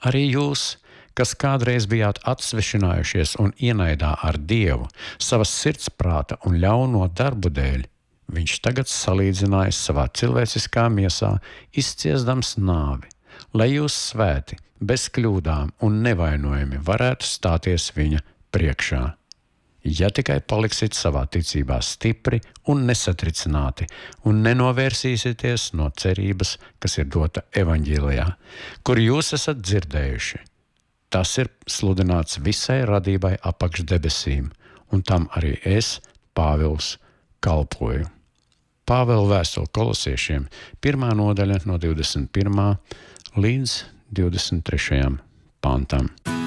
Arī jūs, kas kādreiz bijāt atsvešinājušies un ienaidā ar Dievu, savas sirdsprāta un ļauno darbu dēļ, viņš tagad salīdzinājis savā cilvēciskā miesā, izciesdams nāvi, lai jūs svēti, bez kļūdām un nevainojami varētu stāties viņa priekšā. Ja tikai paliksiet savā ticībā stipri un nesatricināti un nenovērsīsieties no cerības, kas ir dota evaņģīlijā, kur jūs esat dzirdējuši. Tas ir sludināts visai radībai apakš debesīm, un tam arī es, Pāvils, kalpoju. Pāvela vēstule Kolosiešiem, 1. nodaļa no 21. līdz 23. pantam.